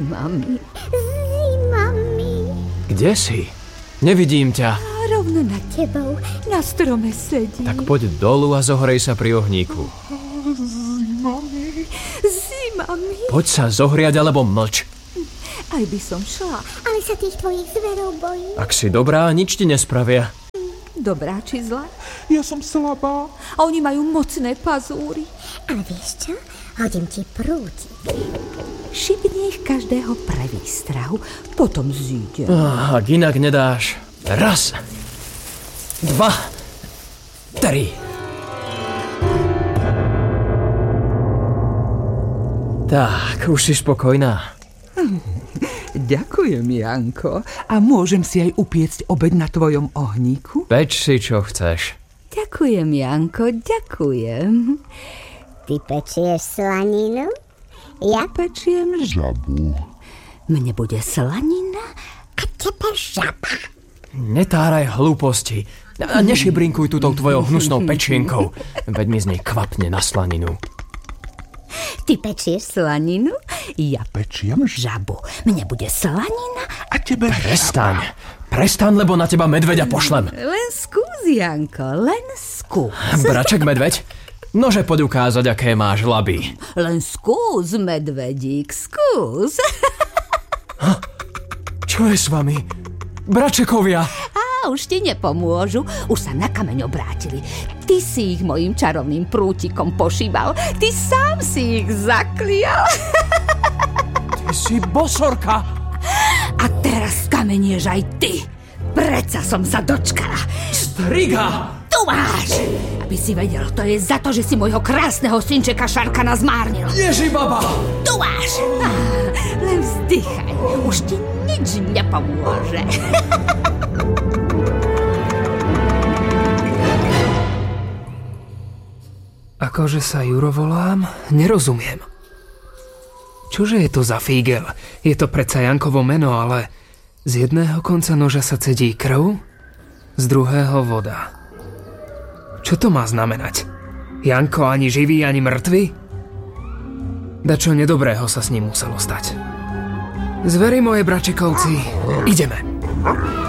Zimami. Kde si? Nevidím ťa. Rovno nad tebou, na strome sedí. Tak poď dolu a zohrej sa pri ohníku. Zimami. Poď sa zohriať, alebo mlč. Aj by som šla. Ale sa tých tvojich zverov bojím. Ak si dobrá, nič ti nespravia. Dobrá či zlá? Ja som slabá. A oni majú mocné pazúry. A vieš čo? Hodím ti prútik. Šibni ich každého pre výstrahu, potom zíde. Ak inak nedáš. 1, 2, 3. Tak, už si spokojná. Ďakujem, Janko. A môžem si aj upiecť obed na tvojom ohníku? Peč si, čo chceš. Ďakujem, Janko, ďakujem. Ty pečieš slaninu? Ja Pečiem Žabu. Mne bude slanina. a tebe žaba. Netáraj hlúposti. A nešibrinkuj túto tvojou hnusnou pečienkou. Veď mi z nej kvapne na slaninu. Ty pečieš slaninu, ja Pečiem žabu. Mne bude slanina. a tebe Prestaň. Prestaň, lebo na teba medveďa pošlem. Len skús, Janko, len skús. Braček medveď? Nože poď ukázať, aké máš laby. Len skús, medvedík, skús. Čo je s vami? Bračekovia! A už ti nepomôžu, už sa na kameň obrátili. Ty si ich mojím čarovným prútikom pošíbal, ty sám si ich zaklial. Ty si bosorka! A teraz kamenieš aj ty. Predsa som sa dočkala. Striga! Tu máš! Aby si vedel, to je za to, že si môjho krásneho synčeka Šarkana zmárnil. Ježibaba! Tu máš! Len vzdychaj, už ti nič nepomôže. Akože sa Juro volám? Nerozumiem. Čože je to za fígel? Je to predsa Jankovo meno, ale z jedného konca noža sa cedí krv, z druhého voda. Čo to má znamenať? Janko ani živý, ani mŕtvy? Dačo nedobrého sa s ním muselo stať. Zveri moje, bračekovci, ideme.